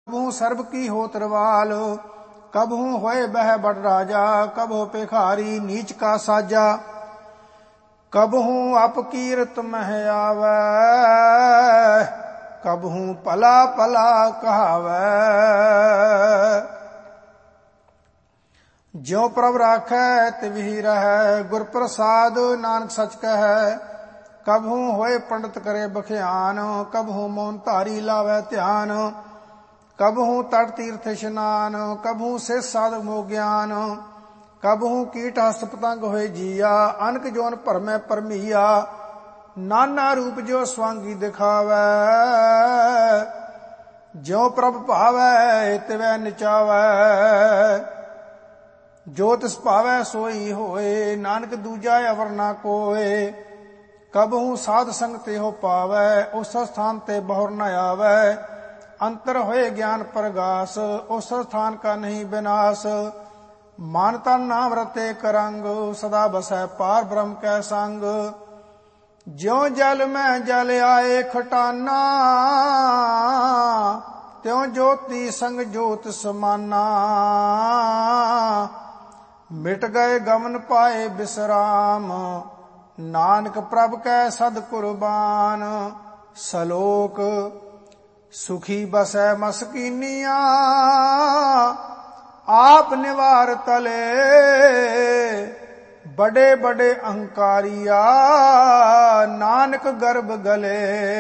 कबहू सर्ब की होत रवाल, कबहू होए बह बड़ राजा, कबहू भिखारी नीच का साजा। कबहू अपकीरत मह आवै, कबहू पला पला कहावै। ज्यों प्रभ राखै तिवहि रहै, गुर प्रसाद नानक सच कहै। कबहू होए पंडित करे बख्यान, कबहू मौन धारी लावै ध्यान। कबहू तट तीर्थ इशनान, कबहू से साधक मोह ज्ञान। कबहू कीट हस्त पतंग होए जिया, अनक जोन भरमै परमिया। नाना रूप जो स्वांगी दिखावै, ज्यों प्रभ भावै तिवै नचावै। जो तिस भावै सोई होए, नानक दूजा अवर ना कोय। कबहू साध संग तेहो पावै, उस स्थान ते बहुर न आवै। अंतर होए ज्ञान प्रगास, उस स्थान का नहीं विनाश। मन तन नाम रते करंग, सदा बसै पार ब्रह्म कै संग। ज्यों जल में जल आए खटाना, त्यों ज्योति संग ज्योत समाना। मिट गए गमन पाए विश्राम, नानक प्रभ कै सद कुर्बान। सलोक सुखी बसै मस्कीनिया, आप निवार तले। बड़े बड़े अहंकारिया, नानक गर्भ गले।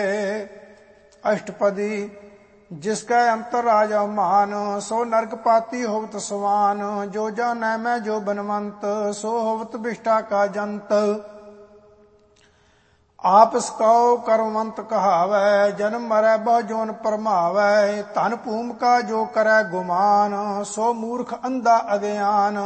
अष्टपदी जिसकै अंतर राजा मान, सो नरक पाती होवत सवान। जो जानै मैं जो बनवंत, सो होवत विष्ठा का जंत। आपस कौ कर्मवंत कहावै, जन्म मरै बहु जोन परमावै। धन भूम का जो करै गुमान, सो मूर्ख अंधा अज्ञान।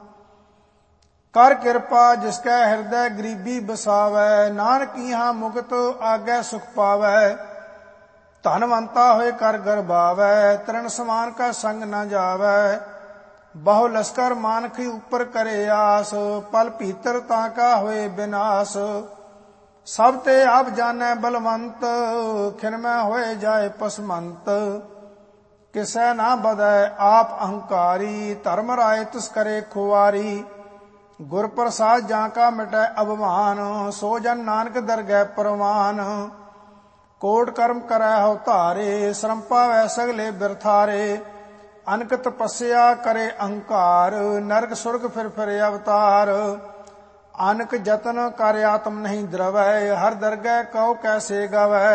कर कृपा जिसकै हृदय गरीबी बसावै, नानक यहाँ मुक्त आगे सुख पावै। धनवंता होए कर गर्भावै, तृण समान का संग न जावै। बहु लश्कर मानख ऊपर करे आस, पल भीतर ताका होए विनाश। सब ते आप जानै बलवंत, खिनमै होए जाए पसमंत। किसै ना बदै आप अहंकारी, धर्म राय तिस करे खुआरी। गुर प्रसाद जाका मिटै अभिमान, सो जन नानक दरगह परवान। कोट कर्म करै हो धारे, श्रम पावै सगले बिरथारे। अनक तपस्या करे अहंकार, नरक सुरग फिर अवतार। अनक जतन कर आत्म नहीं द्रवै, हर दरगह कहो कैसे गवै।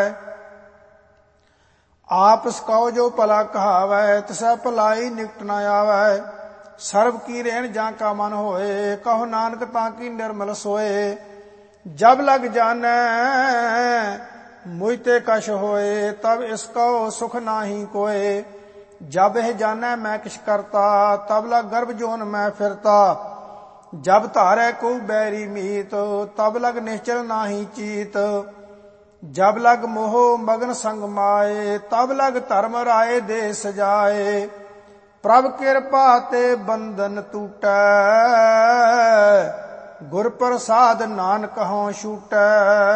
आपस कहो जो भला कहावै, तिसै भलाई निकट न आवै। सर्व की रेण जाका मन होए, कहो नानक ताकी निर्मल सोए। जब लग जानै मुझते कछ होए, तब इसको सुख नाही कोय। जब यह जानै मैं किछ करता, तब लग गर्भ जोन मैं फिरता। जब धारै को बैरी मीत, तब लग निश्चल नाही चीत। जब लग मोह मगन संग माए, तब लग धर्म राय दे सजाए। प्रभ कृपा ते बंधन टूटै, गुर प्रसाद नानक हों छूटै।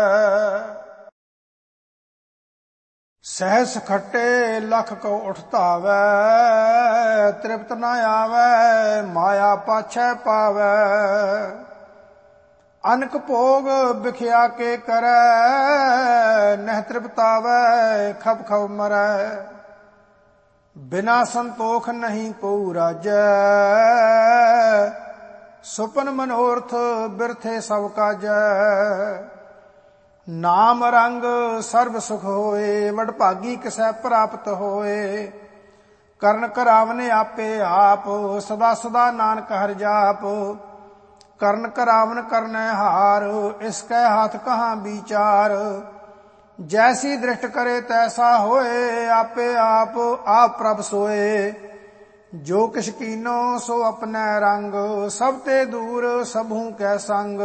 सहस खट्टे लख को उठतावै, तृप्त न आवै माया पाछै पावै। अनक भोग बिख्या के करै, नह तृप्तावै खब खब मरै। बिना संतोख नहीं को राजै, सुपन मनोरथ बिरथे सब काजै। नाम रंग सर्व सुख होए, वडभागी किसै प्राप्त होए। करण करावने आपे आप, सदा सदा नानक हर जाप। करण करावन करनै हार, इसकै हाथ कहाँ विचार। जैसी दृष्ट करे तैसा होए, आपे आप प्रभ सोए। जो किछ कीनो सो अपनै रंग, सब ते दूर सबहू कै संग।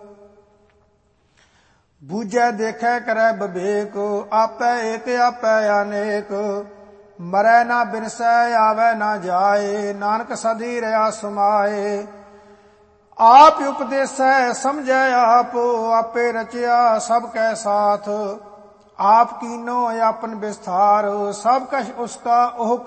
बूझै देखै करै विवेक, आपै एक आपै अनेक। मरै ना बिनसै आवै ना जाए, नानक सदी रहा समाए। आप उपदेसै समझै आप, आपे रचिया सब कै साथ। आप कीनो अपन विस्तार, सब कछ उसका ओह